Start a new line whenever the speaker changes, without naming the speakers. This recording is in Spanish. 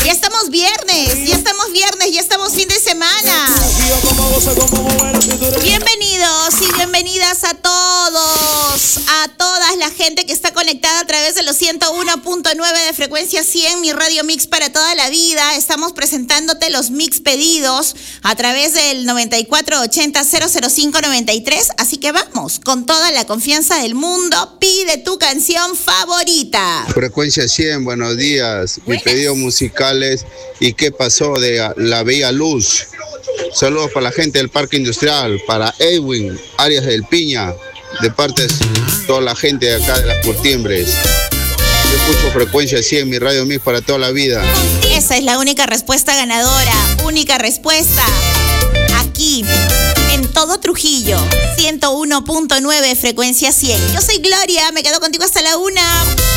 Ya estamos viernes, ya estamos fin de semana. Bienvenidos y bienvenidas a todos, a toda la gente que está conectada a través de los 101.9 de frecuencia 100, mi radio mix para toda la vida. Estamos presentándote los mix pedidos a través del 9480-00593. Así que vamos, con toda la confianza del mundo, pide tu canción favorita.
Frecuencia 100, buenos días. Mi pedido musical es ¿Y qué pasó? De La Bella Luz. Saludos para la gente del Parque Industrial, para Edwin, Arias del Piña, de parte de toda la gente de acá de las Curtiembres. Yo escucho Frecuencia 100, mi radio mix para toda la vida.
Esa es la única respuesta ganadora, única respuesta. Aquí, en todo Trujillo, 101.9 frecuencia 100. Yo soy Gloria, me quedo contigo hasta la 1.